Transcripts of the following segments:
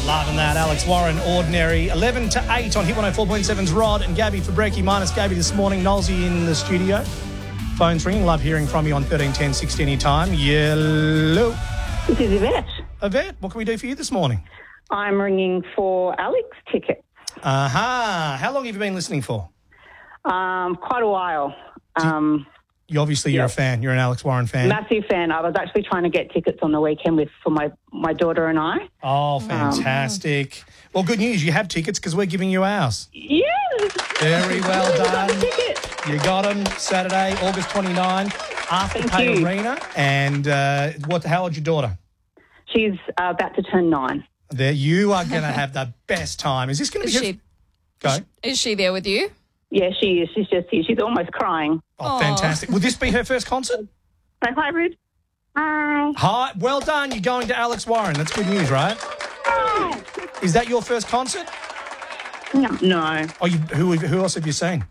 Loving that. Alex Warren, Ordinary. 11 to 8 on Hit 104.7's Rod and Gabby for Brekkie, minus Gabby this morning. Nolsey in the studio. Phone's ringing. Love hearing from you on 1310 60 anytime. Hello. This is Yvette. Yvette, what can we do for you this morning? I'm ringing for Alex tickets. Aha. How long have you been listening for? Quite a while. You're a fan. You're an Alex Warren fan. Massive fan. I was actually trying to get tickets on the weekend for my daughter and I. Oh, fantastic. Well, good news. You have tickets because we're giving you ours. Yes. Very well done. You got them Saturday, August 29, Afterpay Arena. And how old's your daughter? She's about to turn 9. There, you are going to have the best time. Is this going to be... Go. Is she there with you? Yeah, she is. She's just here. She's almost crying. Oh, fantastic. Will this be her first concert? Say hi, Rude. Hi. Hi. Well done. You're going to Alex Warren. That's good news, right? Hi. Is that your first concert? No. Oh, who else have you seen?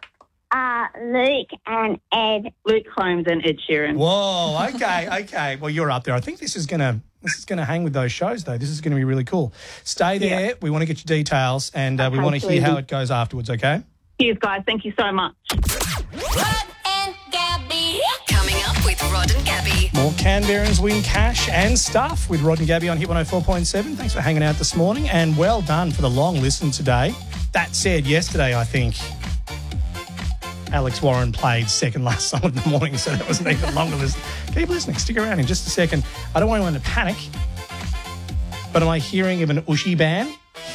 Luke and Ed. Luke Combs and Ed Sheeran. Whoa, okay. Well, you're up there. I think this is gonna hang with those shows, though. This is going to be really cool. Stay there. Yeah. We want to get your details, and we want to hear how it goes afterwards, okay? Cheers, guys. Thank you so much. Rod and Gabby. Coming up with Rod and Gabby. More Canberrans win cash and stuff with Rod and Gabby on Hit 104.7. Thanks for hanging out this morning, and well done for the long listen today. That said, yesterday, I think Alex Warren played second last song in the morning, so that was an even longer listen. Keep listening. Stick around in just a second. I don't want anyone to panic, but am I hearing of an Ushi ban?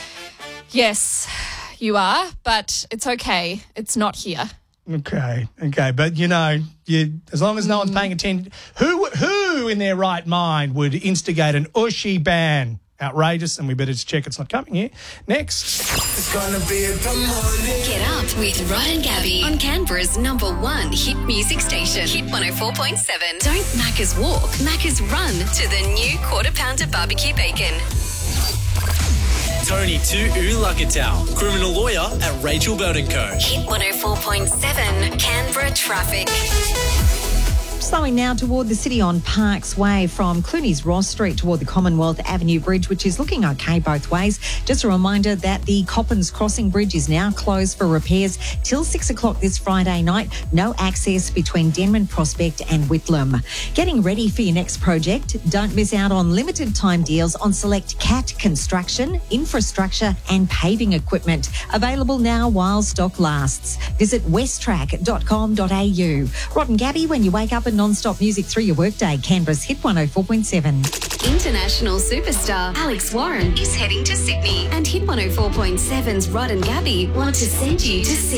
Yes, you are, but it's okay. It's not here. Okay. But, as long as no one's paying attention, who in their right mind would instigate an Ushi ban? Outrageous, and we better just check it's not coming here. Next. It's gonna be the morning. Get up with Rod and Gabby on Canberra's #1 hit music station, Hit 104.7. Don't Macca's walk, Macca's run to the new Quarter Pounder barbecue bacon. Tony Tu'ulakatau, criminal lawyer at Rachel Burton Co. Hit 104.7 Canberra traffic. Slowing now toward the city on Parks Way from Clooney's Ross Street toward the Commonwealth Avenue Bridge, which is looking okay both ways. Just a reminder that the Coppins Crossing Bridge is now closed for repairs till 6 o'clock this Friday night. No access between Denman Prospect and Whitlam. Getting ready for your next project? Don't miss out on limited time deals on select CAT construction, infrastructure and paving equipment. Available now while stock lasts. Visit westtrack.com.au. Rod and Gabby, when you wake up and non-stop music through your workday, Canberra's Hit 104.7. International superstar Alex Warren is heading to Sydney, and Hit 104.7's Rod and Gabby want to send you to see